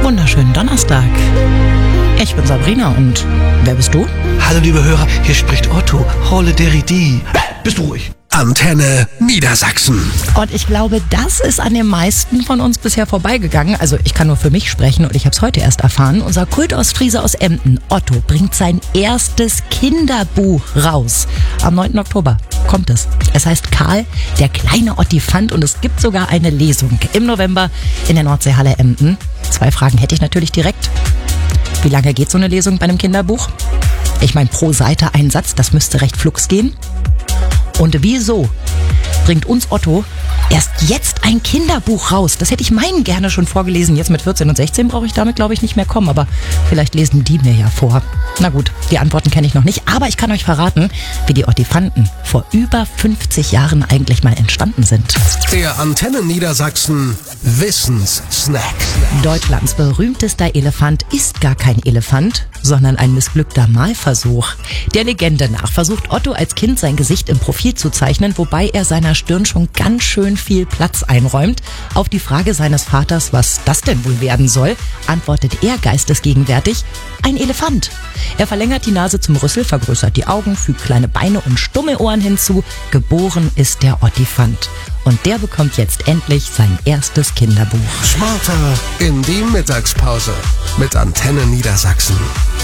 Wunderschönen Donnerstag. Ich bin Sabrina und wer bist du? Hallo liebe Hörer, hier spricht Otto. Holle Deridi. Bist du ruhig? Antenne Niedersachsen. Und ich glaube, das ist an den meisten von uns bisher vorbeigegangen. Also ich kann nur für mich sprechen und ich habe es heute erst erfahren. Unser Kultostfriese aus Emden, Otto, bringt sein erstes Kinderbuch raus. Am 9. Oktober kommt es. Es heißt Karl, der kleine Ottifant und es gibt sogar eine Lesung im November in der Nordseehalle Emden. 2 Fragen hätte ich natürlich direkt. Wie lange geht so eine Lesung bei einem Kinderbuch? Ich meine, pro Seite ein Satz, das müsste recht flugs gehen. Und wieso bringt uns Otto erst jetzt ein Kinderbuch raus? Das hätte ich meinen gerne schon vorgelesen. Jetzt mit 14 und 16 brauche ich damit, glaube ich, nicht mehr kommen. Aber vielleicht lesen die mir ja vor. Na gut, die Antworten kenne ich noch nicht. Aber ich kann euch verraten, wie die Ottifanten vor über 50 Jahren eigentlich mal entstanden sind. Der Antenne Niedersachsen Wissenssnack. Deutschlands berühmtester Elefant ist gar kein Elefant, sondern ein missglückter Malversuch. Der Legende nach versucht Otto als Kind sein Gesicht im Profil zu zeichnen, wobei er seiner Stirn schon ganz schön viel Platz einräumt. Auf die Frage seines Vaters, was das denn wohl werden soll, antwortet er geistesgegenwärtig: ein Elefant. Er verlängert die Nase zum Rüssel, vergrößert die Augen, fügt kleine Beine und stumme Ohren hinzu. Geboren ist der Ottifant. Und der bekommt jetzt endlich sein erstes Kinderbuch. Smarter in die Mittagspause mit Antenne Niedersachsen.